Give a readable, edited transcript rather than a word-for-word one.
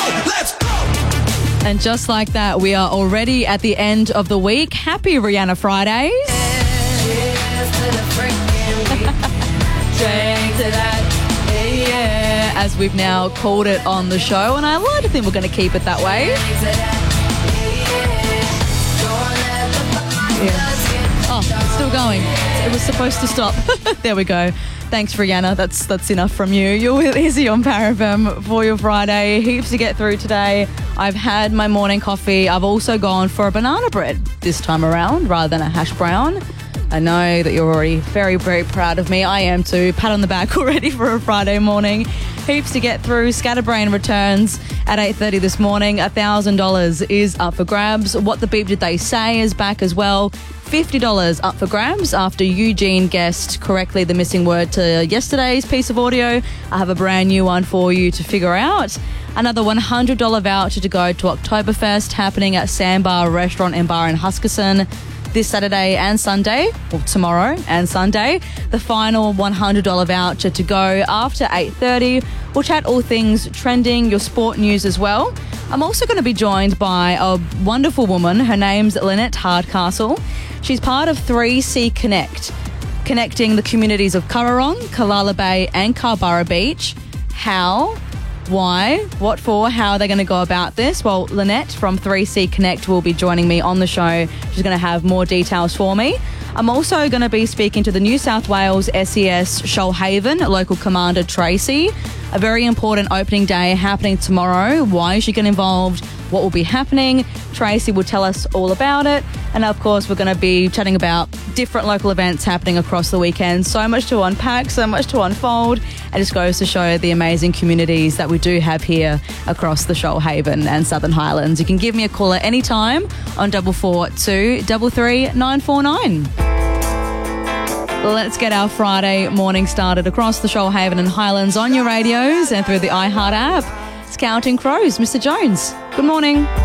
let's go. And just like that, we are already at the end of the week. Happy Rihanna Fridays. Drink to that, yeah, as we've now called it on the show, and I like to think we're going to keep it that way. Yeah. Oh, it's still going. It was supposed to stop. There we go. Thanks, Rihanna. That's enough from you. You're with Izzy on Power FM for your Friday. Heaps to get through today. I've had my morning coffee. I've also gone for a banana bread this time around rather than a hash brown. I know that you're already very, very proud of me. I am too. Pat on the back already for a Friday morning. Heaps to get through. Scatterbrain returns at 8:30 this morning. $1,000 is up for grabs. What the beep did they say is back as well. $50 up for grabs after Eugene guessed correctly the missing word to yesterday's piece of audio. I have a brand new one for you to figure out. Another $100 voucher to go to Oktoberfest happening at Sandbar Restaurant and Bar in Huskisson this Saturday and Sunday, or tomorrow and Sunday. The final $100 voucher to go after 8:30. We'll chat all things trending, your sport news as well. I'm also going to be joined by a wonderful woman. Her name's Lynette Hardcastle. She's part of 3C Connect, connecting the communities of Currarong, Kalala Bay and Carburra Beach. How? Why? What for? How are they going to go about this? Well, Lynette from 3C Connect will be joining me on the show. She's going to have more details for me. I'm also going to be speaking to the New South Wales SES Shoalhaven local commander Tracy. A very important opening day happening tomorrow. Why is she getting involved? What will be happening? Tracy will tell us all about it. And of course, we're going to be chatting about different local events happening across the weekend. So much to unpack, so much to unfold. It just goes to show the amazing communities that we do have here across the Shoalhaven and Southern Highlands. You can give me a call at any time on 442 33 949. Let's get our Friday morning started across the Shoalhaven and Highlands on your radios and through the iHeart app. It's Counting Crows. Mr. Jones, good morning.